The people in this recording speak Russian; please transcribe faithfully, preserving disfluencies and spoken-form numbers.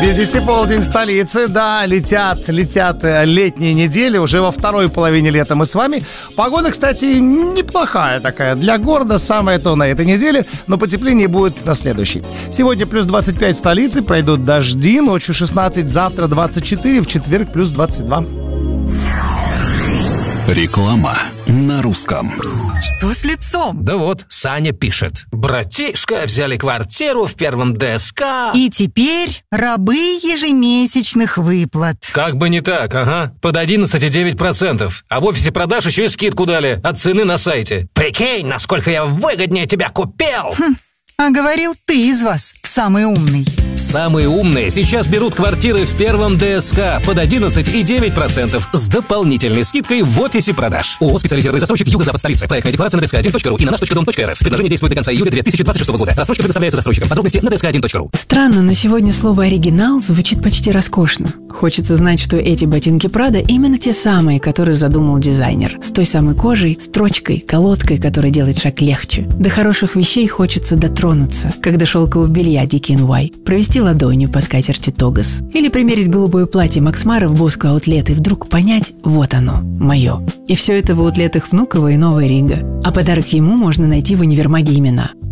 Без десяти полдень в столице, да, летят, летят летние недели, уже во второй половине лета мы с вами. Погода, кстати, неплохая такая, для города самое то на этой неделе, но потепление будет на следующей. Сегодня плюс двадцать пять в столице, пройдут дожди, ночью шестнадцать, завтра двадцать четыре, в четверг плюс двадцать два. Реклама на русском. Что с лицом? Да вот, Саня пишет. Братишка, взяли квартиру в первом ДСК. И теперь рабы ежемесячных выплат. Как бы не так, ага. Под одиннадцать целых девять десятых процента. А в офисе продаж еще и скидку дали от цены на сайте. Прикинь, насколько я выгоднее тебя купил. Хм. А говорил, ты из вас самый умный. Самые умные сейчас берут квартиры в первом ДСК под одиннадцать целых девять десятых процента с дополнительной скидкой в офисе продаж. ООО «Специализированный застройщик Юго-Запад столицы». Проектная декларация на дск один точка ру и на наш точка дом точка эр эф. Предложение действует до конца июля две тысячи двадцать шестого года. Рассрочка предоставляется застройщикам. Подробности на дск один точка ру. Странно, но сегодня слово «оригинал» звучит почти роскошно. Хочется знать, что эти ботинки Прада именно те самые, которые задумал дизайнер. С той самой кожей, строчкой, колодкой, которая делает шаг легче. До хороших вещей хочется дотронуться, как до шелкового белья ди кей эн уай. Провести ладонью по скатерти Тогас. Или примерить голубое платье Макс Мара в Боско Аутлет и вдруг понять, вот оно, мое. И все это в аутлетах Внуково и Новая Рига. А подарок ему можно найти в универмаге «Имена».